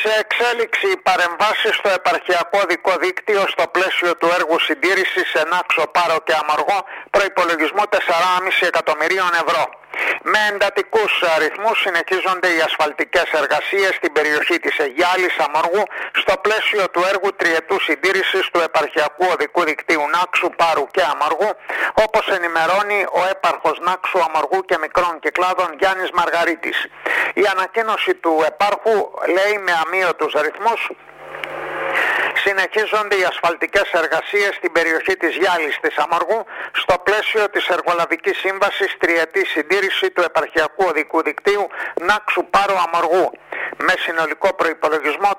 σε εξέλιξη οι παρεμβάσεις στο επαρχιακό οδικό δίκτυο στο πλαίσιο του έργου συντήρησης σε Νάξο, Πάρο και Αμοργό προϋπολογισμού 4,5 εκατομμυρίων ευρώ. Με εντατικούς ρυθμούς συνεχίζονται οι ασφαλτικές εργασίες στην περιοχή της Αιγιάλης Αμοργού στο πλαίσιο του έργου τριετούς συντήρησης του επαρχιακού οδικού δικτύου Νάξου, Πάρου και Αμοργού, όπως ενημερώνει ο έπαρχος Νάξου, Αμοργού και Μικρών Κυκλάδων Γιάννης Μαργαρίτης. Η ανακοίνωση του επάρχου λέει με αμείωτους ρυθμούς: συνεχίζονται οι ασφαλτικές εργασίες στην περιοχή της Γιάλης της Αμοργού στο πλαίσιο της εργολαβικής σύμβασης τριετή συντήρηση του επαρχιακού οδικού δικτύου Νάξου, Πάρου, Αμοργού με συνολικό προϋπολογισμό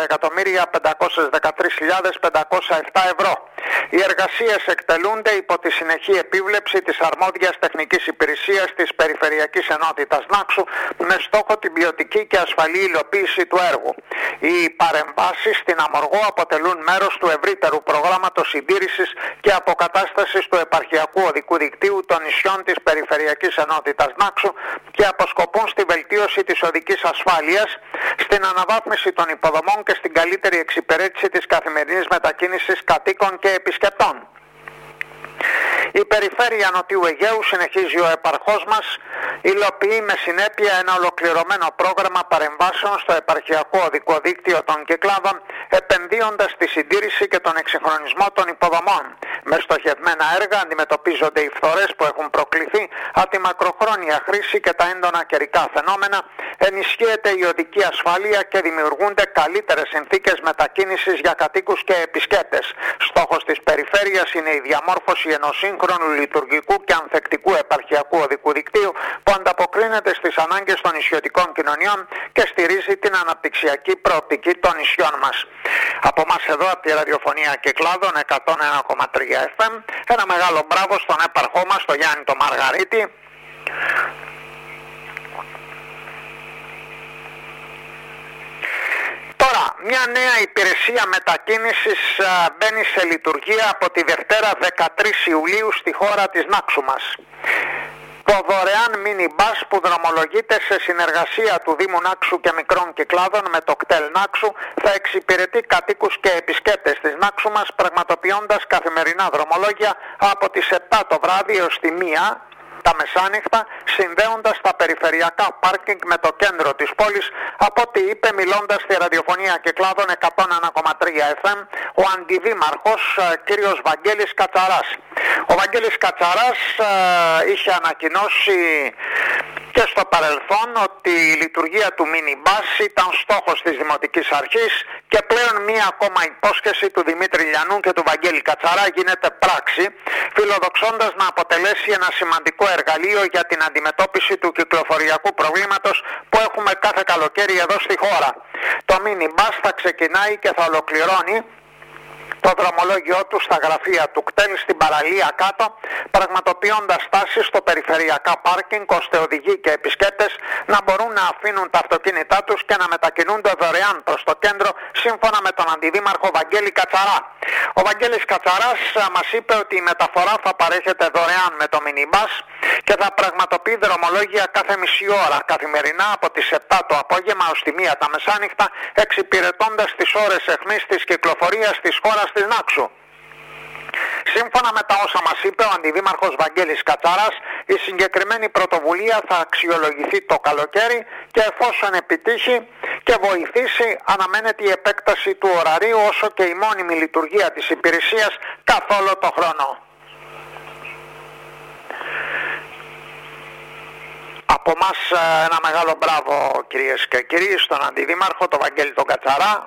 4.513.507 ευρώ. Οι εργασίες εκτελούνται υπό τη συνεχή επίβλεψη της αρμόδιας τεχνικής υπηρεσίας της Περιφερειακής Ενότητας Νάξου με στόχο την ποιοτική και ασφαλή υλοποίηση του έργου. Οι παρεμβάσεις στην Αμοργό αποτελούν μέρος του ευρύτερου προγράμματος συντήρησης και αποκατάστασης του επαρχιακού οδικού δικτύου των νησιών της Περιφερειακής Ενότητας Νάξου και αποσκοπούν στη βελτίωση της οδικής ασφάλειας, στην αναβάθμιση των υποδομών και στην καλύτερη εξυπηρέτηση της καθημερινής μετακίνησης κατοίκων και επισκεπτών. Η Περιφέρεια Νοτιού Αιγαίου, συνεχίζει ο επαρχός μας, υλοποιεί με συνέπεια ένα ολοκληρωμένο πρόγραμμα παρεμβάσεων στο επαρχιακό οδικό δίκτυο των Κυκλάδων, επενδύοντας στη συντήρηση και τον εξυγχρονισμό των υποδομών. Με στοχευμένα έργα αντιμετωπίζονται οι φθορές που έχουν προκληθεί από τη μακροχρόνια χρήση και τα έντονα καιρικά φαινόμενα, ενισχύεται η οδική ασφάλεια και δημιουργούνται καλύτερες συνθήκες μετακίνησης για κατοίκους και επισκέπτες. Στόχος της Περιφέρειας είναι η διαμόρφωση ενός σύγχρονου, λειτουργικού και ανθεκτικού επαρχιακού οδικού δικτύου που ανταποκρίνεται στις ανάγκες των νησιωτικών κοινωνιών και στηρίζει την αναπτυξιακή προοπτική των νησιών μας. Από μας εδώ, από τη ραδιοφωνία Κυκλάδων 101,3 FM, ένα μεγάλο μπράβο στον έπαρχό μας, τον Γιάννη τον Μαργαρίτη. Τώρα, μια νέα υπηρεσία μετακίνησης μπαίνει σε λειτουργία από τη Δευτέρα 13 Ιουλίου στη χώρα της Νάξου μας. Το δωρεάν μίνι-μπας που δρομολογείται σε συνεργασία του Δήμου Νάξου και Μικρών Κυκλάδων με το κτέλ Νάξου θα εξυπηρετεί κατοίκους και επισκέπτες της Νάξου μας, πραγματοποιώντας καθημερινά δρομολόγια από τις 7 το βράδυ έως τη 1 τα μεσάνυχτα, συνδέοντας τα περιφερειακά πάρκινγκ με το κέντρο της πόλης, από ό,τι είπε μιλώντας στη ραδιοφωνία Κυκλάδων 101,3 FM ο αντιδήμαρχος κύριος Βαγγέλης Κατσαράς. Ο Βαγγέλης Κατσαράς είχε ανακοινώσει και στο παρελθόν ότι η λειτουργία του μίνι-μπας ήταν στόχος της Δημοτικής Αρχής και πλέον μία ακόμα υπόσχεση του Δημήτρη Λιανού και του Βαγγέλη Κατσαρά γίνεται πράξη, φιλοδοξώντας να αποτελέσει ένα σημαντικό εργαλείο για την αντιμετώπιση του κυκλοφοριακού προβλήματος που έχουμε κάθε καλοκαίρι εδώ στη χώρα. Το μίνι-μπας θα ξεκινάει και θα ολοκληρώνει το δρομολόγιο του στα γραφεία του κτέλ στην παραλία κάτω, πραγματοποιώντας στάσεις στο περιφερειακά πάρκινγκ, ώστε οδηγοί και επισκέπτες να μπορούν να αφήνουν τα αυτοκίνητά τους και να μετακινούνται δωρεάν προς το κέντρο, σύμφωνα με τον αντιδήμαρχο Βαγγέλη Κατσαρά. Ο Βαγγέλης Κατσαράς μας είπε ότι η μεταφορά θα παρέχεται δωρεάν με το μινιμπάς και θα πραγματοποιεί δρομολόγια κάθε μισή ώρα καθημερινά από τις 7 το απόγευμα ως τη 1 τα μεσάνυχτα, εξυπηρετώντας τις ώρες αιχμής της κυκλοφορίας της χώρας της Νάξου. Σύμφωνα με τα όσα μας είπε ο αντιδήμαρχος Βαγγέλης Κατσαράς, η συγκεκριμένη πρωτοβουλία θα αξιολογηθεί το καλοκαίρι και εφόσον επιτύχει και βοηθήσει, αναμένεται η επέκταση του ωραρίου όσο και η μόνιμη λειτουργία της υπηρεσίας καθ' όλο το χρόνο. Από μας ένα μεγάλο μπράβο, κυρίες και κύριοι, στον αντιδήμαρχο, τον Βαγγέλη τον Κατσαρά.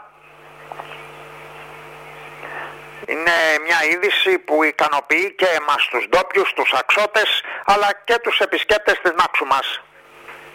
Είναι μια είδηση που ικανοποιεί και εμάς τους ντόπιους, τους αξώτες, αλλά και τους επισκέπτες της Νάξου μας.